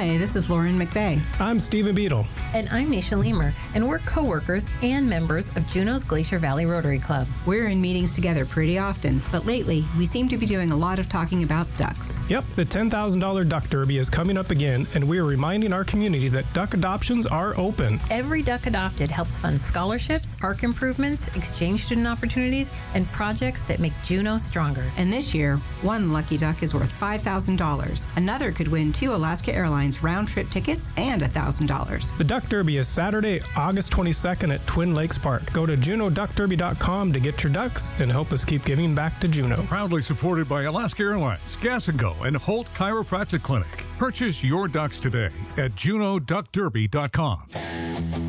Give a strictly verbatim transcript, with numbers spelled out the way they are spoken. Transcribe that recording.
Hi, this is Lauren McVeigh. I'm Stephen Beadle. And I'm Nisha Lemer, and we're co-workers and members of Juneau's Glacier Valley Rotary Club. We're in meetings together pretty often, but lately we seem to be doing a lot of talking about ducks. Yep, the ten thousand dollars Duck Derby is coming up again, and we are reminding our community that duck adoptions are open. Every duck adopted helps fund scholarships, park improvements, exchange student opportunities, and projects that make Juneau stronger. And this year, one lucky duck is worth five thousand dollars. Another could win two Alaska Airlines round-trip tickets and one thousand dollars. The Duck Derby is Saturday, August twenty-second at Twin Lakes Park. Go to Juneau Duck Derby dot com to get your ducks and help us keep giving back to Juneau. Proudly supported by Alaska Airlines, Gas and Go, and Holt Chiropractic Clinic. Purchase your ducks today at Juneau Duck Derby dot com.